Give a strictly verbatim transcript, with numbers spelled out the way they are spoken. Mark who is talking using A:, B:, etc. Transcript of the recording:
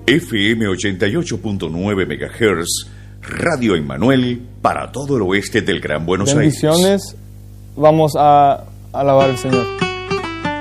A: F M ochenta y ocho punto nueve megahertz, Radio Emmanuel para todo el oeste del Gran Buenos Aires.
B: Bendiciones, vamos a alabar al Señor.